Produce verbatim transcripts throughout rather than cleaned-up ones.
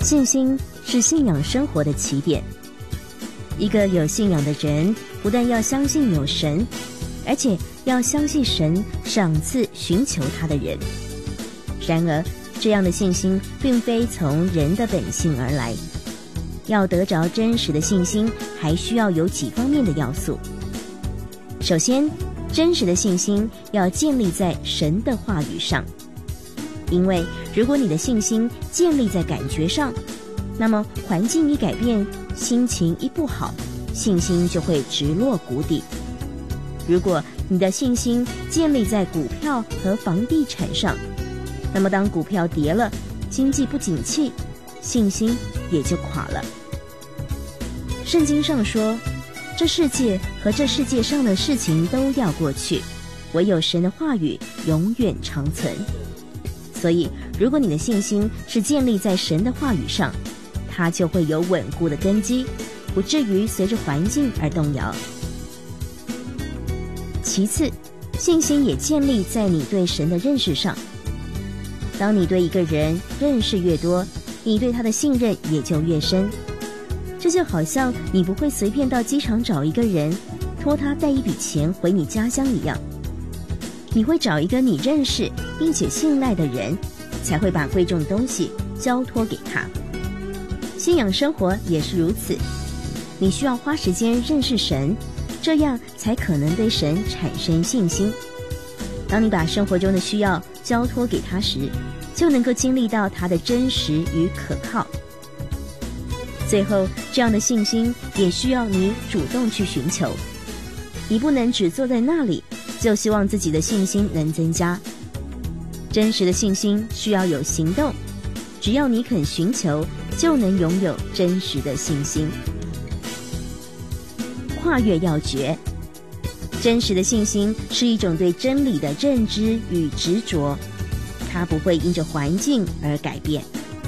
信心是信仰生活的起点。一个有信仰的人，不但要相信有神，而且要相信神赏赐寻求他的人。然而，这样的信心并非从人的本性而来。要得着真实的信心，还需要有几方面的要素。首先，真实的信心要建立在神的话语上。因为如果你的信心建立在感觉上，那么环境一改变，心情一不好，信心就会直落谷底。如果你的信心建立在股票和房地产上，那么当股票跌了，经济不景气，信心也就垮了。圣经上说，这世界和这世界上的事情都要过去，唯有神的话语永远长存。所以如果你的信心是建立在神的话语上，它就会有稳固的根基，不至于随着环境而动摇。其次，信心也建立在你对神的认识上。当你对一个人认识越多，你对他的信任也就越深。这就好像你不会随便到机场找一个人，托他带一笔钱回你家乡一样。你会找一个你认识并且信赖的人，才会把贵重的东西交托给他。信仰生活也是如此，你需要花时间认识神，这样才可能对神产生信心。当你把生活中的需要交托给他时，就能够经历到他的真实与可靠。最后，这样的信心也需要你主动去寻求。你不能只坐在那里就希望自己的信心能增加。真实的信心需要有行动，只要你肯寻求，就能拥有真实的信心。跨越要诀，真实的信心是一种对真理的认知与执着，它不会因着环境而改变。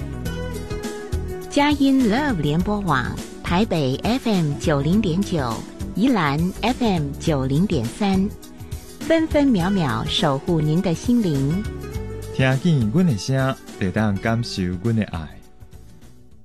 佳音 Love 联播网台北 F M 九零点九，宜兰 F M 九零点三，分分秒秒守护您的心灵。 听见阮的声，就当感受阮的爱。